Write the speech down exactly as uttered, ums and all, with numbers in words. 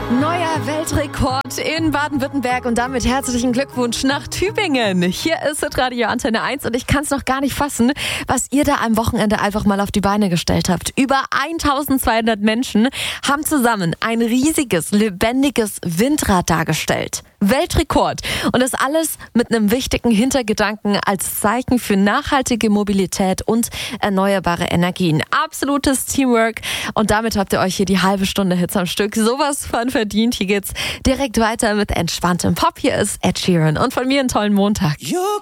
Neuer Weltrekord in Baden-Württemberg und damit herzlichen Glückwunsch nach Tübingen. Hier ist Radio Antenne eins und ich kann es noch gar nicht fassen, was ihr da am Wochenende einfach mal auf die Beine gestellt habt. Über eintausendzweihundert Menschen haben zusammen ein riesiges, lebendiges Windrad dargestellt. Weltrekord. Und das alles mit einem wichtigen Hintergedanken als Zeichen für nachhaltige Mobilität und erneuerbare Energien. Absolutes Teamwork. Und damit habt ihr euch hier die halbe Stunde Hits am Stück sowas von verdient. Hier geht's direkt weiter mit entspanntem Pop. Hier ist Ed Sheeran und von mir einen tollen Montag.